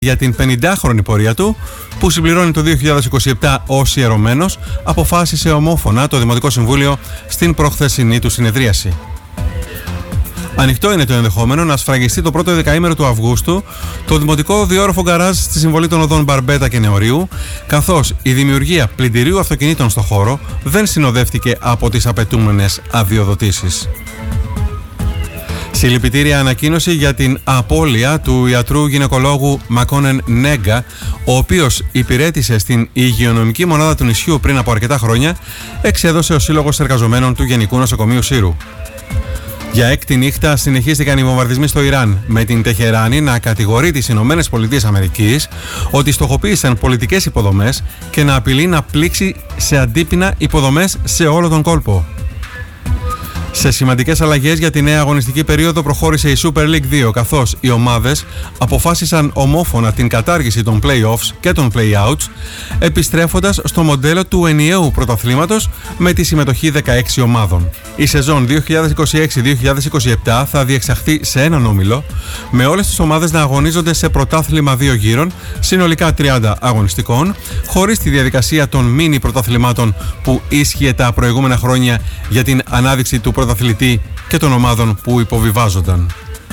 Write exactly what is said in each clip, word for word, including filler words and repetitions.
για την πενηντάχρονη πορεία του, που συμπληρώνει το δύο χιλιάδες είκοσι επτά ως ιερωμένος, αποφάσισε ομόφωνα το Δημοτικό Συμβούλιο στην προχθεσινή του συνεδρίαση. Ανοιχτό είναι το ενδεχόμενο να σφραγιστεί το πρώτο δεκαήμερο του Αυγούστου το δημοτικό διόροφο γκαράζ στη συμβολή των οδών Μπαρμπέτα και Νεωρίου, καθώς η δημιουργία πλυντηρίου αυτοκινήτων στο χώρο δεν συνοδεύτηκε από τις απαιτούμενες αδειοδοτήσεις. Συλληπιτήρια ανακοίνωση για την απώλεια του ιατρού γυναικολόγου Μακόνεν Νέγκα, ο οποίος υπηρέτησε στην υγειονομική μονάδα του νησιού πριν από αρκετά χρόνια, εξέδωσε ο Σύλλογος Εργαζομένων του Γενικού Νοσοκομείου Σύρου. Για έκτη νύχτα συνεχίστηκαν οι βομβαρδισμοί στο Ιράν, με την Τεχεράνη να κατηγορεί τις Ηνωμένες Πολιτείες Αμερικής ότι στοχοποίησαν πολιτικές υποδομές και να απειλεί να πλήξει σε αντίπεινα υποδομές σε όλο τον κόλπο. Σε σημαντικές αλλαγές για τη νέα αγωνιστική περίοδο προχώρησε η Super League δύο, καθώς οι ομάδες αποφάσισαν ομόφωνα την κατάργηση των play-offs και των play-outs, επιστρέφοντας στο μοντέλο του ενιαίου πρωταθλήματος με τη συμμετοχή δεκαέξι ομάδων. Η σεζόν δύο χιλιάδες είκοσι έξι δύο χιλιάδες είκοσι επτά θα διεξαχθεί σε έναν όμιλο, με όλες τις ομάδες να αγωνίζονται σε πρωτάθλημα δύο γύρων, συνολικά τριάντα αγωνιστικών, χωρίς τη διαδικασία των μίνι πρωταθλημάτων που ίσχυε τα προηγούμενα χρόνια για την ανάδειξη του πρωταθλητή και των ομάδων που υποβιβάζονταν.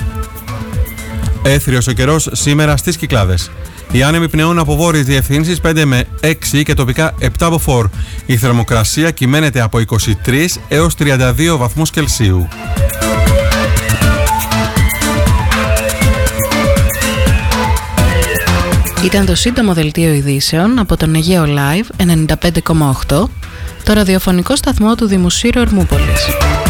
Έθριος ο καιρός σήμερα στις Κυκλάδες. Οι άνεμοι πνέουν από βόρειες διευθύνσεις πέντε με έξι και τοπικά επτά από φορ. Η θερμοκρασία κυμαίνεται από είκοσι τρεις έως τριάντα δύο βαθμούς Κελσίου. Ήταν το σύντομο δελτίο ειδήσεων από τον Αιγαίο Live ενενήντα πέντε κόμμα οκτώ, το ραδιοφωνικό σταθμό του Δημοσίου Ερμούπολης.